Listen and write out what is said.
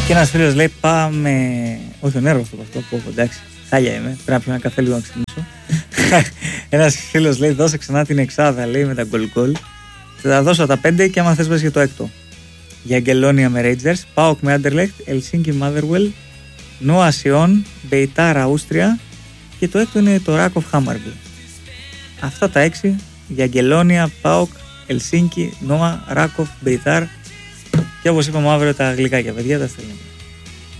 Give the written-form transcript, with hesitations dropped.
Και ένας φίλος λέει πάμε. Όχι, ο νερός το αυτό. Εντάξει, χάλια είμαι. Πρέπει να πιω ένα καφέ λίγο να ξυπνήσω. Ένας φίλος λέει δώσε ξανά την εξάδα, λέει, με τα γκολ. Θα δώσω τα 5 και άμα θες βες για το έκτο. Για Αγγελόνια με Rangers, ΠΑΟΚ με Άντερλεχτ, Ελσίνκι Μάδερουελ, Νόα Σιόν, Μπεϊτάρ Αούστρια και το έκτο είναι το Ράκοφ Χάμαρμπι. Αυτά τα 6 για Αγγελόνια, ΠΑΟΚ, Ελσίνκι, Νόα, Ράκοφ, Μπεϊτάρ και όπως είπαμε αύριο τα γλυκάκια, παιδιά, τα στέλνουμε.